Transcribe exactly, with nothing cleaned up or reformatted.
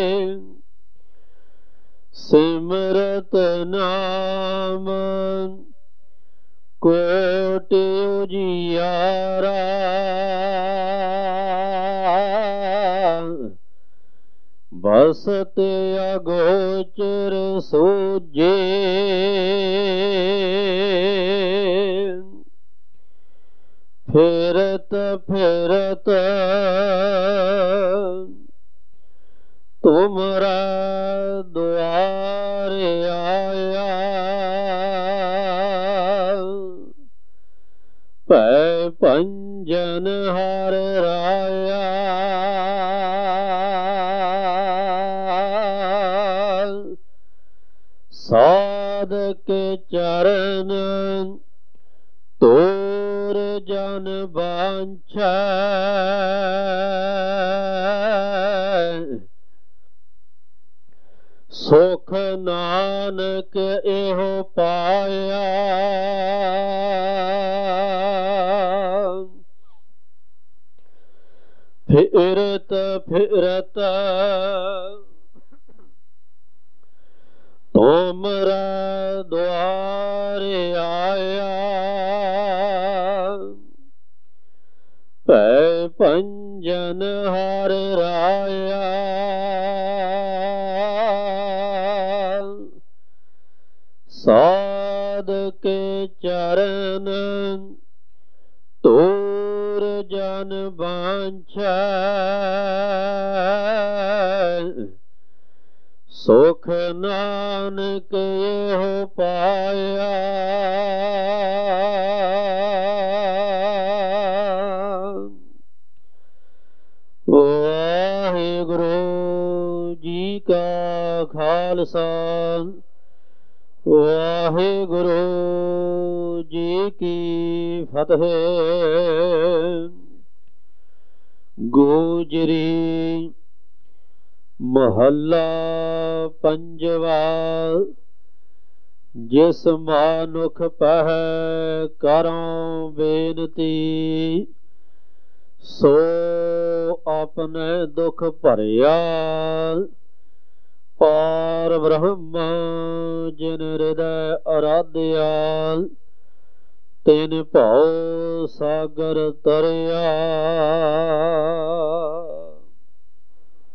ਸਿਮਰਤ ਨਾਮ ਕੋਟਿ ਉਜਿਆਰਾ, ਬਸਤ ਅਗੋਚਰ ਸੂਝੇ। ਫਿਰਤ ਫਿਰਤ ਤੁਮਰਾ ਦੁਆਰ ਆਇਆ, ਭੈ ਭੰਜਨ ਹਰਿ ਰਾਇਆ। ਸਾਧਕ ਚਰਨ ਤੋਰ ਜਨ ਬਾਂਛੈ, ਸੁਖ ਨਾਨਕ ਇਹੋ ਪਾਇਆ। ਫਿਰਤ ਫਿਰਤ ਤੁਮਰਾ ਦੁਆਰ ਆਇਆ, ਭੈ ਭੰਜਨ ਹਰਿ ਰਾਇਆ। ਸਾਧਕ ਚਰਨ ਤੋਰ ਜਨ ਬਾਂਛੈ, ਸੁਖ ਨਾਨਕ ਇਹੋ ਪਾਇਆ। ਵਾਹਿਗੁਰੂ ਜੀ ਕਾ ਖਾਲਸਾ, ਵਾਹਿਗੁਰੂ ਜੀ ਕੀ ਫਤਿਹ। ਗੋਜਰੀ ਮਹੱਲਾ ਪੰਜਵਾ। ਜਿਸ ਮਾਨੁਖ ਪਹਿ ਕਰਉ ਬੇਨਤੀ, ਸੋ ਆਪਣੇ ਦੁਖ ਭਰਿਆ। ਪਾਰ ਬ੍ਰਹਮ ਜਿਨ ਹਿਰਦੈ ਅਰਾਧਿਆ, ਤਿਨ ਭਉ ਸਾਗਰ ਤਰਿਆ।